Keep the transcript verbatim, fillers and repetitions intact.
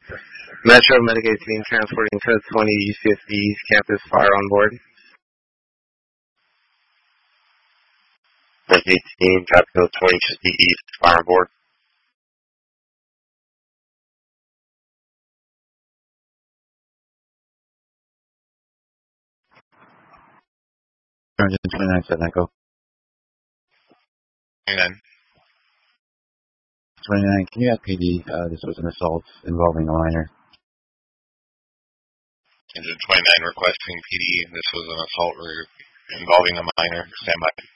Metro Medic eighteen transporting code twenty U C S D East Campus, fire on board. Medic eighteen, traffic code twenty U C S D East, fire on board. twenty-nine, set Echo. twenty-nine. twenty-nine, can you ask P D, uh, this was an assault involving a minor? Engine twenty-nine requesting P D, this was an assault re- involving a minor, stand by.